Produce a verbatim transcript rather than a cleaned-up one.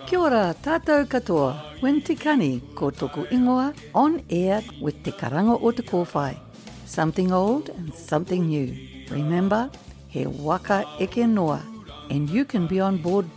Kia ora tātou katoa, Win Te Kani ko toku ingoa, on air with Te Karanga o Te Kōwhai. Something old and something new. Remember, he waka eke noa, and you can be on board